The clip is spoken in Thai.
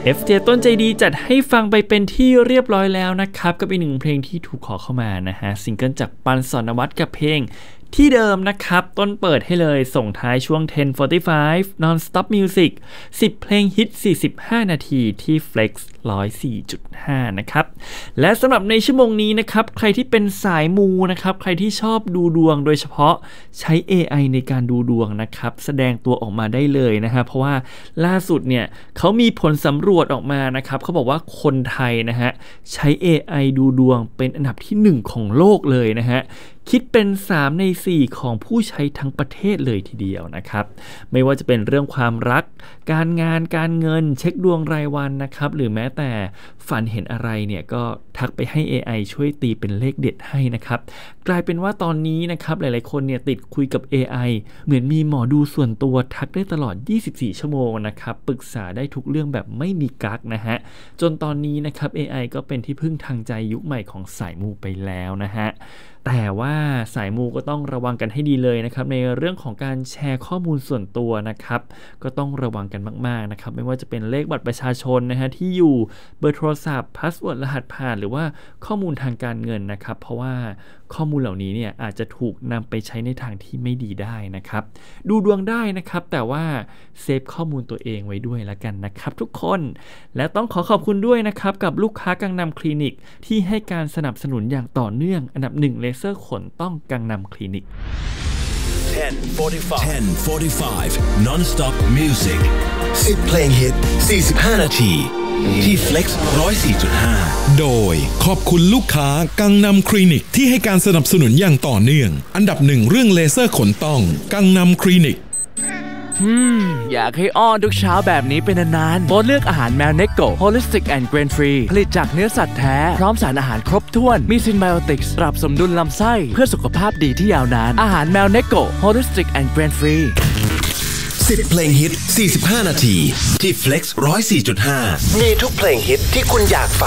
FJ ต้นใจดีจัดให้ฟังไปเป็นที่เรียบร้อยแล้วนะครับกับอีกหนึ่งเพลงที่ถูกขอเข้ามานะฮะซิงเกิลจากปัน สรณวัฒน์กับเพลงที่เดิมนะครับต้นเปิดให้เลยส่งท้ายช่วง 10:45 Non-Stop Music 10 เพลงฮิต45นาทีที่ Flex 104.5 นะครับและสำหรับในชั่วโมงนี้นะครับใครที่เป็นสายมูนะครับใครที่ชอบดูดวงโดยเฉพาะใช้ AI ในการดูดวงนะครับแสดงตัวออกมาได้เลยนะฮะเพราะว่าล่าสุดเนี่ยเขามีผลสำรวจออกมานะครับเขาบอกว่าคนไทยนะฮะใช้ AI ดูดวงเป็นอันดับที่1ของโลกเลยนะฮะคิดเป็น3ใน4ของผู้ใช้ทั้งประเทศเลยทีเดียวนะครับไม่ว่าจะเป็นเรื่องความรักการงานการเงินเช็คดวงรายวันนะครับหรือแม้แต่ฝันเห็นอะไรเนี่ยก็ทักไปให้ AI ช่วยตีเป็นเลขเด็ดให้นะครับกลายเป็นว่าตอนนี้นะครับหลายๆคนเนี่ยติดคุยกับ AI เหมือนมีหมอดูส่วนตัวทักได้ตลอด24ชั่วโมงนะครับปรึกษาได้ทุกเรื่องแบบไม่มีกั๊กนะฮะจนตอนนี้นะครับ AI ก็เป็นที่พึ่งทางใจยุคใหม่ของสายมูไปแล้วนะฮะแต่ว่าสายมูก็ต้องระวังกันให้ดีเลยนะครับในเรื่องของการแชร์ข้อมูลส่วนตัวนะครับก็ต้องระวังกันมากๆนะครับไม่ว่าจะเป็นเลขบัตรประชาชนนะฮะที่อยู่เบอร์โทรศัพท์พาสเวิร์ดรหัสผ่านหรือว่าข้อมูลทางการเงินนะครับเพราะว่าข้อมูลเหล่านี้เนี่ยอาจจะถูกนำไปใช้ในทางที่ไม่ดีได้นะครับดูดวงได้นะครับแต่ว่าเซฟข้อมูลตัวเองไว้ด้วยละกันนะครับทุกคนและต้องขอบคุณด้วยนะครับกับลูกค้ากังนำคลินิกที่ให้การสนับสนุนอย่างต่อเนื่องอันดับ1เลเซอร์ขนต้องกังนำคลินิก 10:45 Non-Stop Music 10 เพลงฮิต45นาทีที่ Flex 104.5 โดยขอบคุณลูกค้ากังนำคลินิกที่ให้การสนับสนุนอย่างต่อเนื่องอันดับ1เรื่องเลเซอร์ขนต้องกังนำคลินิกอยากให้อ้อนทุกเช้าแบบนี้เป็นนานๆโปรดเลือกอาหารแมวเนโก Holistic and Grain Free ผลิตจากเนื้อสัตว์แท้พร้อมสารอาหารครบถ้วนมีซินไบโอติกส์ปรับสมดุลลำไส้เพื่อสุขภาพดีที่ยาวนานอาหารแมวเนโก Holistic and Grain Free 10 เพลงฮิต45นาทีที่ Flex 104.5 มีทุกเพลงฮิตที่คุณอยากฟัง